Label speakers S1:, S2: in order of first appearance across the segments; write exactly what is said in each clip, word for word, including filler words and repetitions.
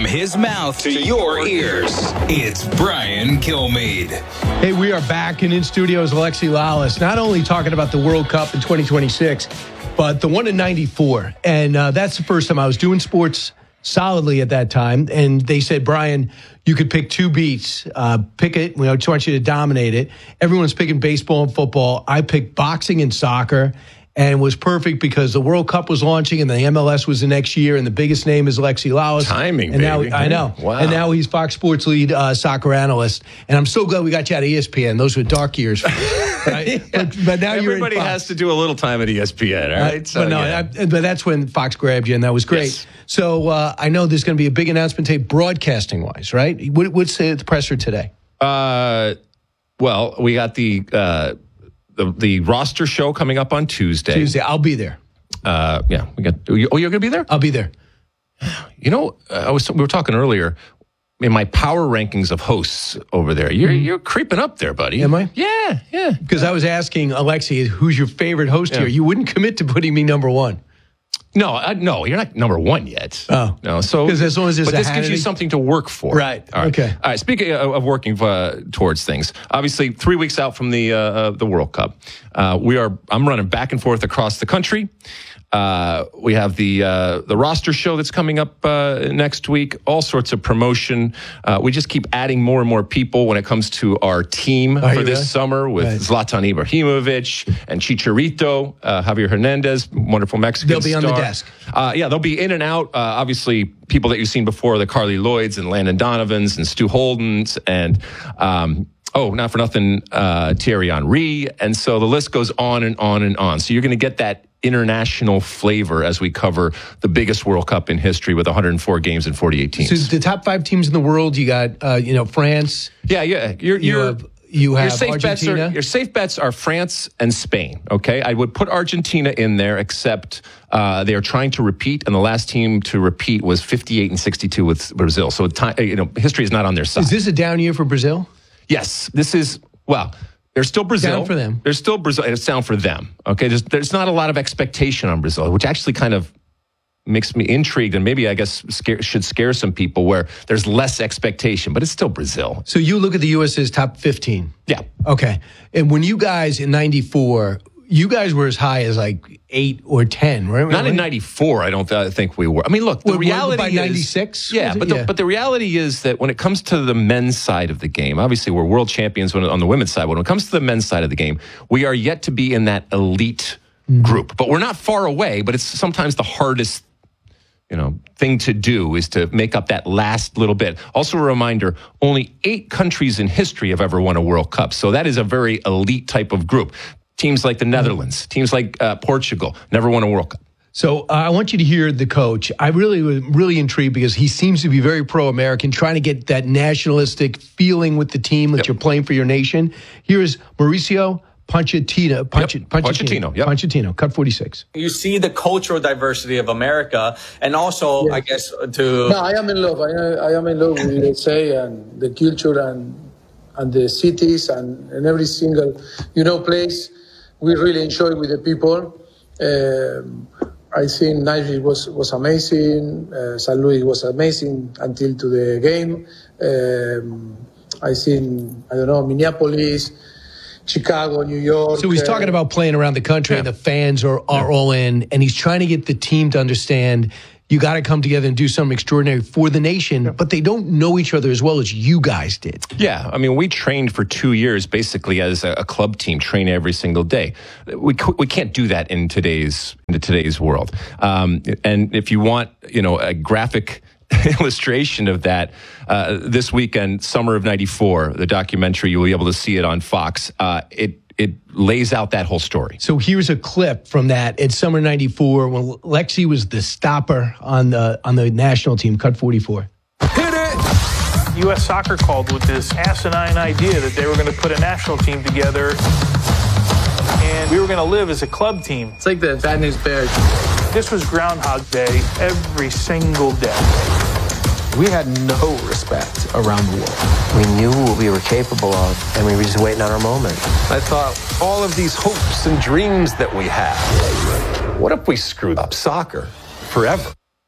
S1: his mouth to your ears, it's Brian Kilmeade.
S2: Hey, we are back and in studios, Alexi Lalas, not only talking about the World Cup in twenty twenty-six, but the one in ninety-four. And uh, that's the first time I was doing sports solidly at that time. And they said, Brian, you could pick two beats. Uh, pick it. We just want you to dominate it. Everyone's picking baseball and football. I picked boxing and soccer. And it was perfect because the World Cup was launching and the M L S was the next year, and the biggest name is Alexi Lalas.
S3: Timing,
S2: and
S3: baby.
S2: Now, I know.
S3: Wow.
S2: And now he's Fox Sports lead uh, soccer analyst. And I'm so glad we got you out of E S P N. Those were dark years. Right?
S3: yeah.
S2: but, but now you're in
S3: Everybody
S2: Fox.
S3: has to do a little time at E S P N, all right?
S2: Uh,
S3: So,
S2: but no,
S3: yeah.
S2: I, but that's when Fox grabbed you, and that was great.
S3: Yes.
S2: So uh, I know there's going to be a big announcement today, broadcasting-wise, right? What, what's the, the presser today?
S3: Uh, well, we got the... Uh, The, the roster show coming up on Tuesday.
S2: Tuesday, I'll be there.
S3: Uh, yeah, we got. Oh, you're going to be there?
S2: I'll be there.
S3: You know, I was. We were talking earlier. In my power rankings of hosts over there, you're you're creeping up there, buddy.
S2: Am I?
S3: Yeah, yeah.
S2: Because I was asking Alexi, who's your favorite host
S3: Yeah.
S2: here? You wouldn't commit to putting me number one.
S3: No, I, no, you're not number one yet.
S2: Oh.
S3: no. So
S2: 'Cause as long as there's
S3: but
S2: a
S3: this gives you
S2: Hannity-
S3: something to work for.
S2: Right.
S3: All right.
S2: Okay.
S3: All right. Speaking of, of working uh, towards things, obviously three weeks out from the uh, uh, the World Cup, uh, we are. I'm running back and forth across the country. Uh, we have the uh, the roster show that's coming up uh, next week. All sorts of promotion. Uh, we just keep adding more and more people when it comes to our team
S2: Are
S3: for
S2: you
S3: this
S2: really?
S3: summer with
S2: Right.
S3: Zlatan Ibrahimovic and Chicharito, uh, Javier Hernandez, wonderful Mexican
S2: They'll be on the
S3: star.
S2: desk.
S3: Uh, yeah, they'll be in and out. Uh, obviously, people that you've seen before, the Carly Lloyds and Landon Donovans and Stu Holdens and, um, oh, not for nothing, uh, Thierry Henry. And so the list goes on and on and on. So you're going to get that international flavor as we cover the biggest World Cup in history with one hundred four games and forty-eight teams.
S2: So the top five teams in the world, you got, uh, you know, France.
S3: yeah, yeah. You're,
S2: You
S3: you're,
S2: have, you have
S3: your safe bets
S2: Argentina.
S3: are your safe bets are France and Spain. Okay, I would put Argentina in there, except uh, they are trying to repeat, and the last team to repeat was fifty-eight and sixty-two with Brazil. So time, you know, history is not on their side.
S2: Is this a down year for Brazil?
S3: Yes, this is well. There's still Brazil.
S2: Down for them.
S3: There's still Brazil. It's down for them. Okay, there's there's not a lot of expectation on Brazil, which actually kind of makes me intrigued, and maybe I guess scare, should scare some people where there's less expectation, but it's still Brazil.
S2: So you look at the U S A's top fifteen.
S3: Yeah.
S2: Okay. And when you guys in ninety-four, you guys were as high as like eight or ten, right?
S3: Not in ninety-four, I don't uh, think we were. I mean, look, the
S2: Well,
S3: reality
S2: by
S3: is...
S2: ninety-six?
S3: Yeah,
S2: Was it?
S3: but the,
S2: Yeah.
S3: but the reality is that when it comes to the men's side of the game, obviously we're world champions when, on the women's side. When it comes to the men's side of the game, we are yet to be in that elite
S2: Mm-hmm.
S3: group. But we're not far away, but it's sometimes the hardest you know, thing to do is to make up that last little bit. Also a reminder, only eight countries in history have ever won a World Cup. So that is a very elite type of group. Teams like the Netherlands, teams like uh, Portugal, never won a World Cup.
S2: So uh, I want you to hear the coach. I really was really intrigued because he seems to be very pro-American, trying to get that nationalistic feeling with the team that
S3: Yep.
S2: you're playing for your nation. Here is Mauricio Pochettino. Ponch-
S3: Yep.
S2: Pochettino.
S3: Pochettino, yep.
S2: Pochettino, cut forty-six.
S4: You see the cultural diversity of America, and also,
S5: Yeah.
S4: I guess, to
S5: No, I am in love. I, I am in love with U S A and the culture and and the cities and, and every single, you know, place. We really enjoy with the people. Um, I think Nigeria was was amazing. Uh, Saint Louis was amazing until to the game. Um, I think I don't know Minneapolis, Chicago, New York.
S2: So he's
S5: uh,
S2: talking about playing around the country,
S3: Yeah.
S2: and the fans are, are all in, and he's trying to get the team to understand you got to come together and do something extraordinary for the nation, but they don't know each other as well as you guys did.
S3: Yeah, I mean, we trained for two years basically as a, a club team, train every single day. We c- we can't do that in today's in today's world. Um, and if you want, you know, a graphic illustration of that, uh, this weekend, Summer of ninety-four, the documentary, you'll be able to see it on Fox. Uh, it it lays out that whole story.
S2: So here's a clip from that at Summer ninety-four when Lexi was the stopper on the on the national team, cut forty-four.
S6: U S Soccer called with this asinine idea that they were going to put a national team together and we were going to live as a club team.
S5: It's like the Bad News Bears.
S6: This was Groundhog Day every single day.
S7: We had no respect around the world.
S8: We knew what we were capable of, and we were just waiting on our moment.
S7: I thought, all of these hopes and dreams that we had, what if we screwed up soccer forever?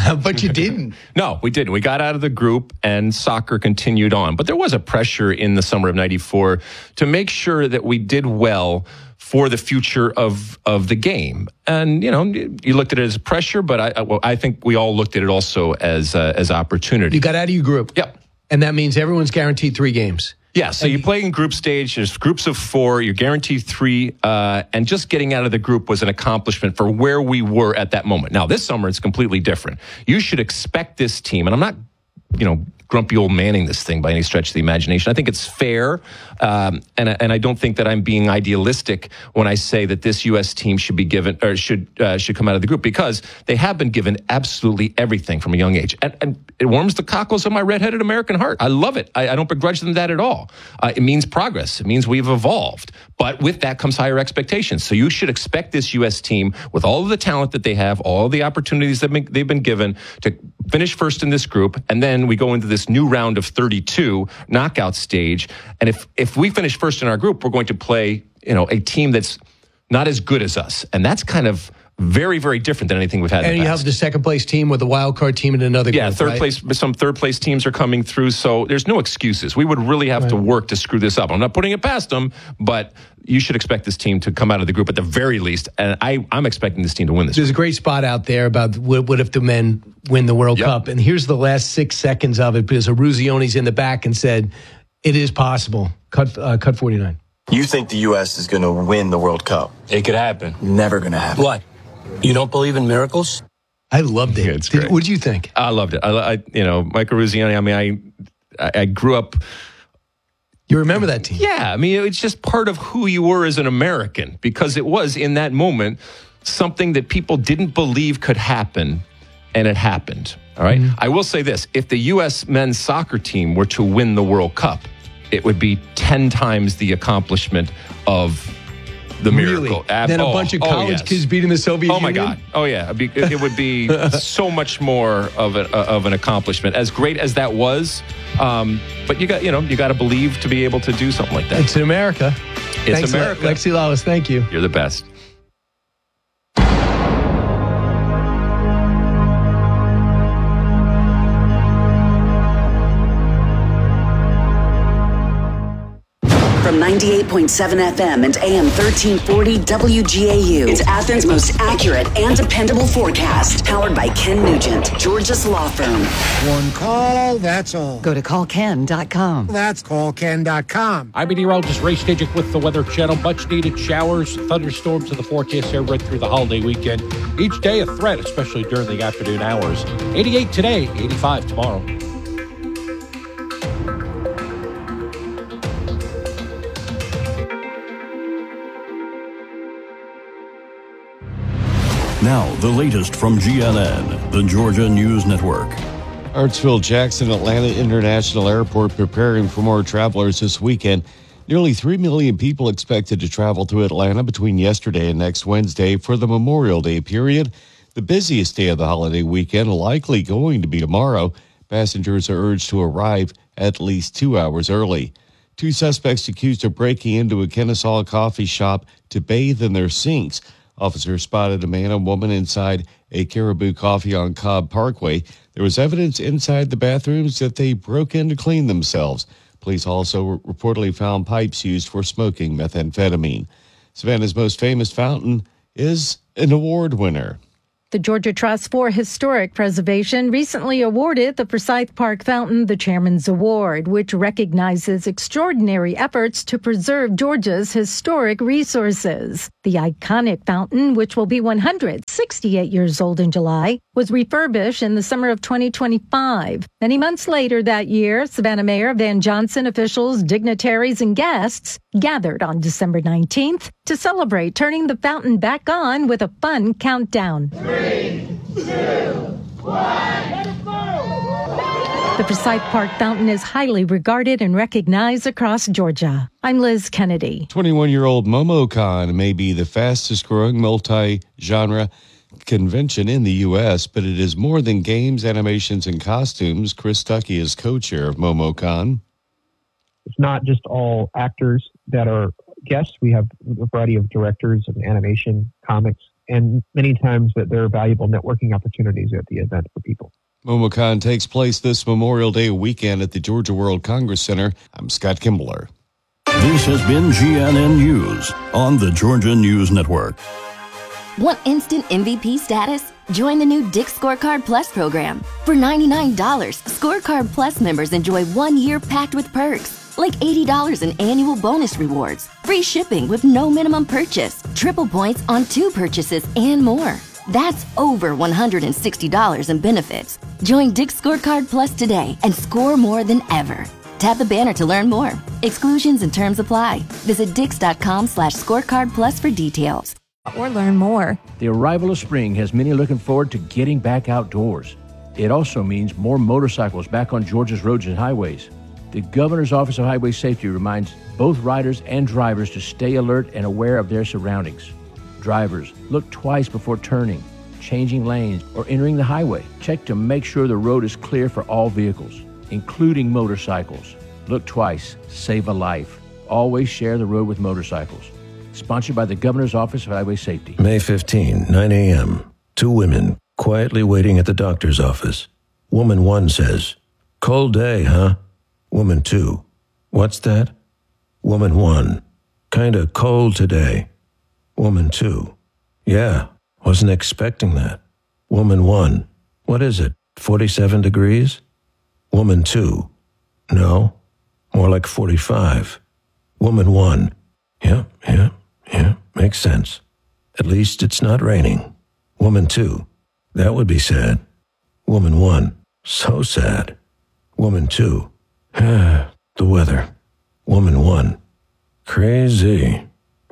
S2: But you didn't.
S3: No, we didn't. We got out of the group and soccer continued on. But there was a pressure in the summer of ninety-four to make sure that we did well for the future of of the game. And, you know, you looked at it as pressure, but I well, I think we all looked at it also as uh, as opportunity.
S2: You got out of your group.
S3: Yep.
S2: And that means everyone's guaranteed three games.
S3: Yeah, so you play in group stage. There's groups of four. You're guaranteed three. Uh, and just getting out of the group was an accomplishment for where we were at that moment. Now, this summer, it's completely different. You should expect this team, and I'm not, you know, grumpy old manning this thing by any stretch of the imagination. I think it's fair, um, and, and I don't think that I'm being idealistic when I say that this U S team should be given or should uh, should come out of the group, because they have been given absolutely everything from a young age, and, and it warms the cockles of my redheaded American heart. I love it. I, I don't begrudge them that at all. Uh, it means progress. It means we've evolved, but with that comes higher expectations. So you should expect this U S team, with all of the talent that they have, all of the opportunities that they've been given, to finish first in this group, and then we go into this new round of thirty-two knockout stage. And if if we finish first in our group, we're going to play, you know, a team that's not as good as us, and that's kind of very, very different than anything we've had.
S2: And
S3: in the
S2: you
S3: past.
S2: have the second place team with a wild card team in another
S3: yeah,
S2: group.
S3: third
S2: right?
S3: place. Some third place teams are coming through, so there's no excuses. We would really have right. to work to screw this up. I'm not putting it past them, but you should expect this team to come out of the group at the very least, and I, I'm expecting this team to win this.
S2: There's a great spot out there about what, what if the men win the World
S3: yep.
S2: Cup, and here's the last six seconds of it, because Aruzione's in the back and said, it is possible. Cut, uh, cut forty-nine.
S9: You think the U S is going to win the World Cup?
S10: It could happen.
S9: Never going to happen.
S10: What? You don't believe in miracles?
S2: I loved it.
S3: Yeah, it's great.
S2: What did you think?
S3: I loved it. I, I you know, Mike Aruzione, I mean, I, I I grew up.
S2: You remember that team?
S3: Yeah. I mean, it's just part of who you were as an American, because it was, in that moment, something that people didn't believe could happen, and it happened. All right. Mm-hmm. I will say this. If the U S men's soccer team were to win the World Cup, it would be ten times the accomplishment of the miracle.
S2: Really?
S3: Ab-
S2: then a
S3: oh,
S2: bunch of
S3: oh,
S2: college
S3: yes.
S2: kids beating the Soviet
S3: Oh, my
S2: Union?
S3: God. Oh, yeah. It would be so much more of, a, of an accomplishment. As great as that was, um, but you got, you know, you got to believe to be able to do something like that.
S2: It's in America.
S3: It's
S2: Thanks,
S3: America.
S2: Lexi Lawless, thank you.
S3: You're the best.
S11: From ninety-eight point seven F M and A M thirteen forty W G A U. It's Athens' most accurate and dependable forecast. Powered by Ken Nugent, Georgia's law firm.
S12: One call, that's all.
S13: Go to call ken dot com.
S12: That's call ken dot com.
S14: I'm meteorologist Ray Stajic with the Weather Channel. Much needed showers, thunderstorms in the forecast here right through the holiday weekend. Each day a threat, especially during the afternoon hours. eighty-eight today, eighty-five tomorrow.
S15: Now, the latest from G N N, the Georgia News Network.
S16: Hartsfield-Jackson Atlanta International Airport preparing for more travelers this weekend. Nearly three million people expected to travel to Atlanta between yesterday and next Wednesday for the Memorial Day period. The busiest day of the holiday weekend likely going to be tomorrow. Passengers are urged to arrive at least two hours early. Two suspects accused of breaking into a Kennesaw coffee shop to bathe in their sinks. Officers spotted a man and woman inside a Caribou Coffee on Cobb Parkway. There was evidence inside the bathrooms that they broke in to clean themselves. Police also reportedly found pipes used for smoking methamphetamine. Savannah's most famous fountain is an award winner.
S17: The Georgia Trust for Historic Preservation recently awarded the Forsyth Park Fountain the Chairman's Award, which recognizes extraordinary efforts to preserve Georgia's historic resources. The iconic fountain, which will be one hundred sixty-eight years old in July, was refurbished in the summer of twenty twenty-five. Many months later that year, Savannah Mayor Van Johnson, officials, dignitaries, and guests gathered on December nineteenth to celebrate turning the fountain back on with a fun countdown.
S18: Three, two, one.
S17: The Forsyth Park Fountain is highly regarded and recognized across Georgia. I'm Liz Kennedy.
S16: twenty-one-year-old MomoCon may be the fastest-growing multi-genre convention in the U S, but it is more than games, animations, and costumes. Chris Stuckey is co-chair of MomoCon.
S19: It's not just all actors that are guests. We have a variety of directors of animation, comics, and many times that there are valuable networking opportunities at the event for people.
S16: MomoCon takes place this Memorial Day weekend at the Georgia World Congress Center. I'm Scott Kimbler.
S15: This has been G N N News on the Georgia News Network.
S13: Want instant M V P status? Join the new Dick's Scorecard Plus program. For ninety-nine dollars, Scorecard Plus members enjoy one year packed with perks, like eighty dollars in annual bonus rewards, free shipping with no minimum purchase, triple points on two purchases, and more. That's over one hundred sixty dollars in benefits. Join Dick's Scorecard Plus today and score more than ever. Tap the banner to learn more. Exclusions and terms apply. Visit dix.com slash scorecard plus for details.
S20: Or learn more.
S21: The arrival of spring has many looking forward to getting back outdoors. It also means more motorcycles back on Georgia's roads and highways. The Governor's Office of Highway Safety reminds both riders and drivers to stay alert and aware of their surroundings. Drivers, look twice before turning, changing lanes, or entering the highway. Check to make sure the road is clear for all vehicles, including motorcycles. Look twice, save a life. Always share the road with motorcycles. Sponsored by the Governor's Office of Highway Safety.
S22: May fifteenth, nine a.m. Two women quietly waiting at the doctor's office. Woman one says, "Cold day, huh?" Woman two, "What's that?" Woman one, "Kinda cold today." Woman two, "Yeah, wasn't expecting that." Woman one, "What is it, forty-seven degrees?" Woman two, "No, more like forty-five." Woman one, "Yeah, yeah, yeah, makes sense. At least it's not raining." Woman two, "That would be sad." Woman one, "So sad." Woman two, "Ah, the weather." Woman one, "Crazy."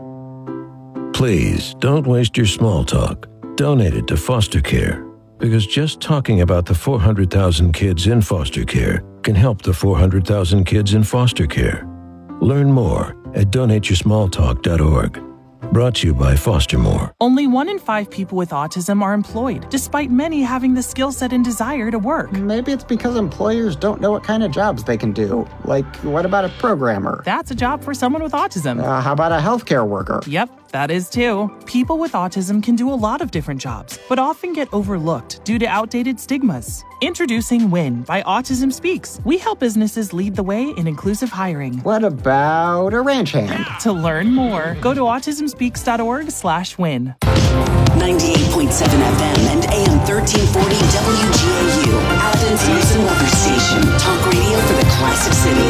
S22: Please don't waste your small talk. Donate it to foster care, because just talking about the four hundred thousand kids in foster care can help the four hundred thousand kids in foster care. Learn more at donate your small talk dot org. Brought to you by Foster More.
S23: Only one in five people with autism are employed, despite many having the skill set and desire to work.
S24: Maybe it's because employers don't know what kind of jobs they can do. Like, what about a programmer?
S23: That's a job for someone with autism.
S24: Uh, how about a healthcare worker?
S23: Yep, that is too. People with autism can do a lot of different jobs, but often get overlooked due to outdated stigmas. Introducing WIN by Autism Speaks. We help businesses lead the way in inclusive hiring.
S24: What about a ranch hand?
S23: To learn more, go to autism speaks dot org slash win.
S11: ninety-eight point seven F M and A M thirteen forty W G A U. Athens News and Weather Station. Talk radio for the classic city.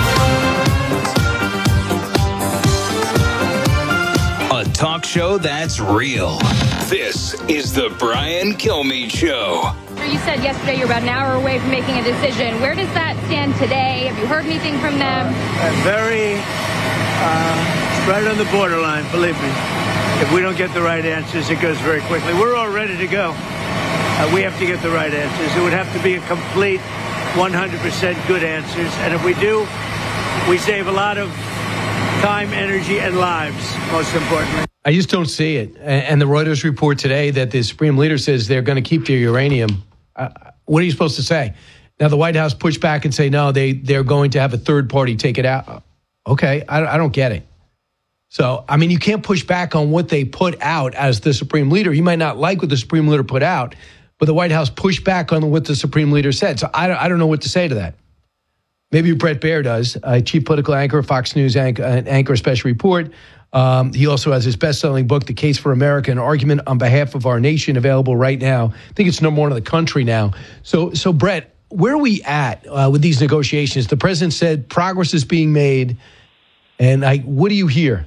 S1: A talk show that's real. This is the Brian Kilmeade Show.
S25: You said yesterday you're about an hour away from making a decision. Where does that stand today? Have you heard anything from them?
S26: Uh, very, uh, right on the borderline, believe me. If we don't get the right answers, it goes very quickly. We're all ready to go. Uh, we have to get the right answers. It would have to be a complete one hundred percent good answers. And if we do, we save a lot of time, energy, and lives, most importantly.
S2: I just don't see it. And the Reuters report today that the Supreme Leader says they're going to keep their uranium. Uh, what are you supposed to say? Now, the White House pushed back and say, no, they, they're going to have a third party take it out. Okay, I, I don't get it. So, I mean, you can't push back on what they put out as the Supreme Leader. You might not like what the Supreme Leader put out, but the White House pushed back on what the Supreme Leader said. So I don't, I don't know what to say to that. Maybe Bret Baier does, uh, chief political anchor, Fox News anchor, uh, anchor special report. Um, he also has his best-selling book, The Case for America, an argument on behalf of our nation, available right now. I think it's number one in the country now. So, so Bret, where are we at uh, with these negotiations? The president said progress is being made, and I, what do you hear?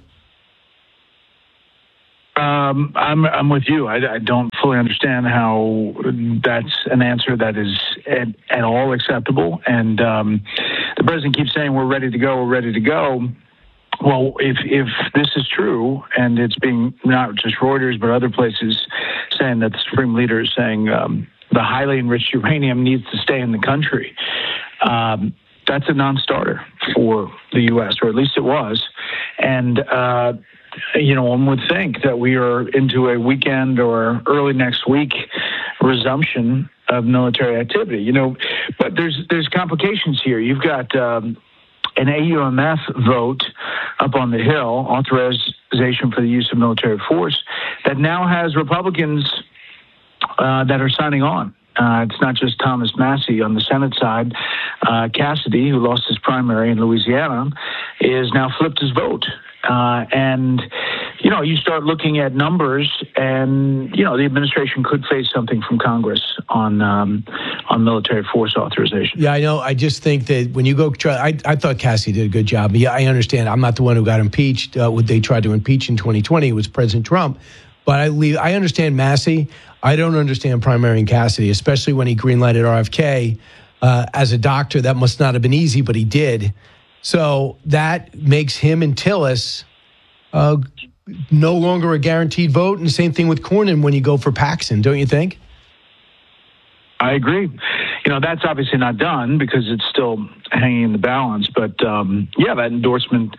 S27: Um, I'm I'm with you. I, I don't fully understand how that's an answer that is at, at all acceptable. And um, the president keeps saying we're ready to go, we're ready to go. Well, if if this is true, and it's being not just Reuters but other places saying that the Supreme Leader is saying um, the highly enriched uranium needs to stay in the country, um, that's a non-starter for the U S, or at least it was. And uh, you know, one would think that we are into a weekend or early next week resumption of military activity. You know, but there's there's complications here. You've got um, an A U M F vote up on the Hill, authorization for the use of military force, that now has Republicans uh, that are signing on. Uh, it's not just Thomas Massie on the Senate side. Uh, Cassidy, who lost his primary in Louisiana, is now flipped his vote. Uh, and, you know, you start looking at numbers and, you know, the administration could face something from Congress on um, on military force authorization.
S2: Yeah, I know. I just think that when you go try, I, I thought Cassie did a good job. Yeah, I understand. I'm not the one who got impeached. Uh, what they tried to impeach in twenty twenty was President Trump. But I leave, I understand Massie. I don't understand primary and Cassidy, especially when he greenlighted R F K. Uh, as a doctor, that must not have been easy, but he did. So that makes him and Tillis uh, no longer a guaranteed vote. And same thing with Cornyn when you go for Paxton, don't you think?
S27: I agree. You know, that's obviously not done because it's still hanging in the balance. But, um, yeah, that endorsement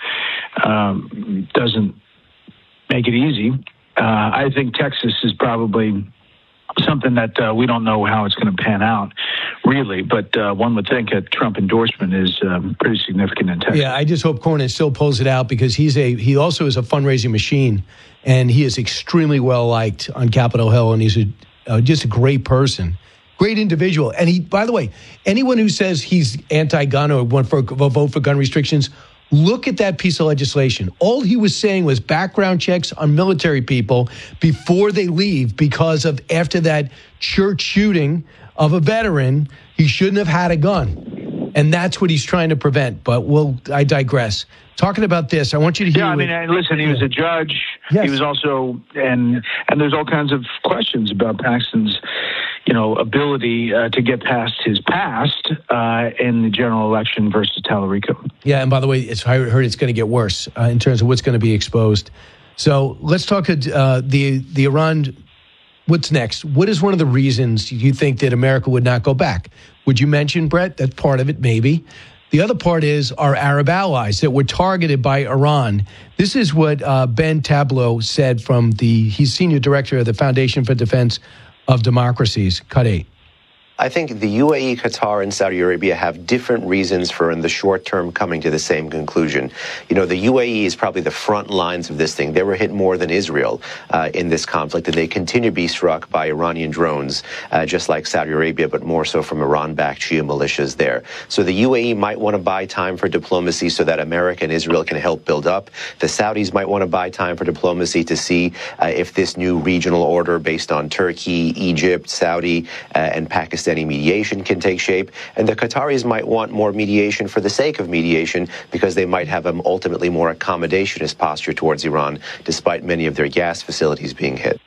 S27: um, doesn't make it easy. Uh, I think Texas is probably something that uh, we don't know how it's going to pan out, really. But uh, one would think a Trump endorsement is um, pretty significant in Texas.
S2: Yeah, I just hope Cornyn still pulls it out because he's a he also is a fundraising machine, and he is extremely well liked on Capitol Hill, and he's a, uh, just a great person, great individual. And he, by the way, anyone who says he's anti-gun or want for a vote for gun restrictions, look at that piece of legislation. All he was saying was background checks on military people before they leave because of after that church shooting of a veteran, he shouldn't have had a gun. And that's what he's trying to prevent. But we'll, I digress. Talking about this, I want you to hear.
S27: Yeah, I mean, what, listen, he was a judge.
S2: Yes.
S27: He was also, and and there's all kinds of questions about Paxton's, you know, ability uh, to get past his past uh, in the general election versus Tallarico.
S2: Yeah, and by the way, it's, I heard it's going to get worse uh, in terms of what's going to be exposed. So let's talk uh, the the Iran. What's next? What is one of the reasons you think that America would not go back? Would you mention, Brett? That's part of it, maybe. The other part is our Arab allies that were targeted by Iran. This is what uh, Ben Tableau said from the, he's senior director of the Foundation for Defense of Democracies. Cut eight.
S4: I think the U A E, Qatar, and Saudi Arabia have different reasons for, in the short term, coming to the same conclusion. You know, the U A E is probably the front lines of this thing. They were hit more than Israel uh, in this conflict, and they continue to be struck by Iranian drones, uh, just like Saudi Arabia, but more so from Iran-backed Shia militias there. So the U A E might want to buy time for diplomacy so that America and Israel can help build up. The Saudis might want to buy time for diplomacy to see uh, if this new regional order based on Turkey, Egypt, Saudi, uh, and Pakistan any mediation can take shape. And the Qataris might want more mediation for the sake of mediation because they might have an ultimately more accommodationist posture towards Iran, despite many of their gas facilities being hit.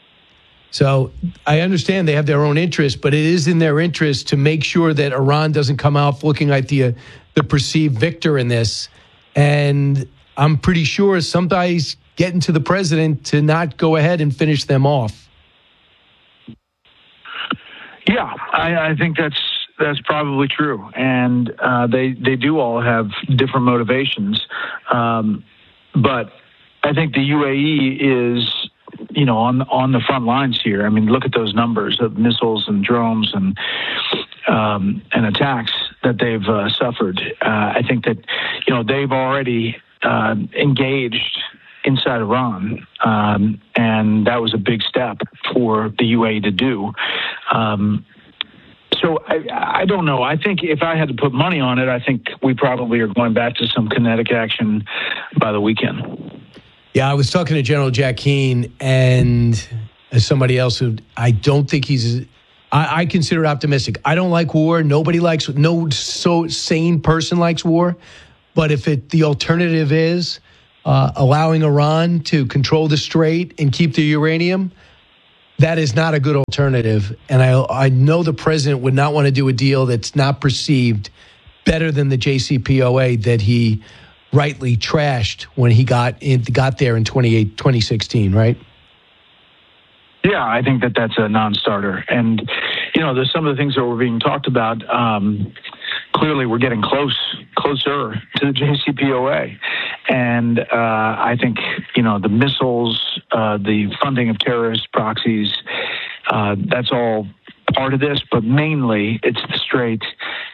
S2: So I understand they have their own interest, but it is in their interest to make sure that Iran doesn't come out looking like the, uh, the perceived victor in this. And I'm pretty sure somebody's getting to the president to not go ahead and finish them off.
S27: Yeah, I, I think that's that's probably true, and uh, they they do all have different motivations, um, but I think the U A E is, you know, on on the front lines here. I mean, look at those numbers of missiles and drones and um, and attacks that they've uh, suffered. Uh, I think that, you know, they've already uh, engaged inside Iran, um, and that was a big step for the U A E to do. Um, so I, I don't know. I think if I had to put money on it, I think we probably are going back to some kinetic action by the weekend.
S2: Yeah, I was talking to General Jack Keane, and as somebody else who I don't think he's, I, I consider optimistic. I don't like war. Nobody likes, no so sane person likes war. But if it the alternative is Uh, allowing Iran to control the strait and keep the uranium, that is not a good alternative. And I, I know the president would not want to do a deal that's not perceived better than the J C P O A that he rightly trashed when he got in, got there in twenty sixteen, right?
S27: Yeah, I think that that's a non-starter. And, you know, there's some of the things that were being talked about. Um, clearly, we're getting close, closer to the J C P O A. And uh, I think, you know, the missiles, uh, the funding of terrorist proxies, uh, that's all part of this. But mainly, it's the strait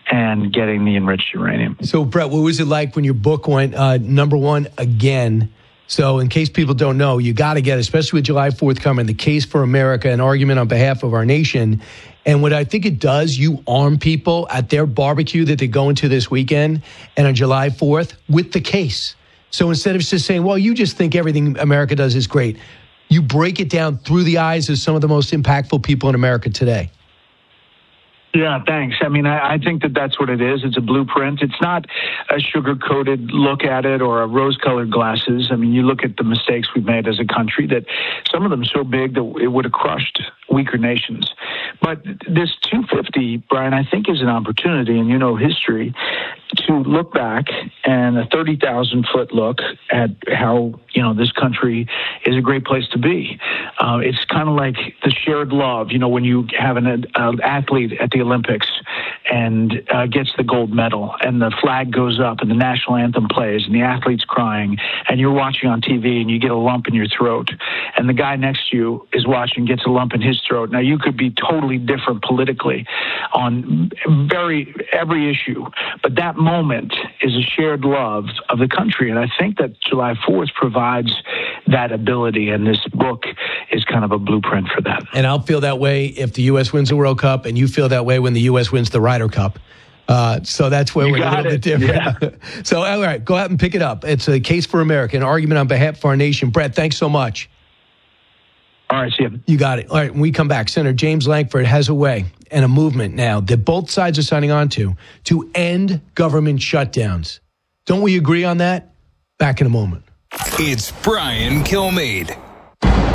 S27: and getting the enriched uranium.
S2: So, Brett, what was it like when your book went uh, number one again? So in case people don't know, you got to get, especially with July fourth coming, The Case for America, an argument on behalf of our nation. And what I think it does, you arm people at their barbecue that they're going to this weekend and on July fourth with the case. So instead of just saying, well, you just think everything America does is great, you break it down through the eyes of some of the most impactful people in America today.
S27: Yeah, thanks. I mean, I, I think that that's what it is. It's a blueprint. It's not a sugar-coated look at it or a rose-colored glasses. I mean, you look at the mistakes we've made as a country, that some of them so big that it would have crushed weaker nations. But this two fifty, Brian, I think is an opportunity, and you know history, to look back and a thirty thousand foot look at how, you know, this country is a great place to be. Uh, it's kind of like the shared love, you know, when you have an uh, athlete at the Olympics and uh, gets the gold medal and the flag goes up and the national anthem plays and the athlete's crying and you're watching on T V and you get a lump in your throat and the guy next to you is watching, gets a lump in his throat. Now, you could be totally different politically on very every issue, but that moment is a shared love of the country. And I think that July fourth provides that ability, and this book is kind of a blueprint for that.
S2: And I'll feel that way if the U S wins the World Cup, and you feel that way when the U S wins the Ryder Cup. Uh, so that's where
S27: you
S2: we're a little
S27: it.
S2: bit different. Yeah. So, all right, go out and pick it up. It's A Case for America, an argument on behalf of our nation. Brett, thanks so much.
S27: All right, see you.
S2: You got it. All right, when we come back, Senator James Lankford has a way and a movement now that both sides are signing on to, to end government shutdowns. Don't we agree on that? Back in a moment.
S1: It's Brian Kilmeade.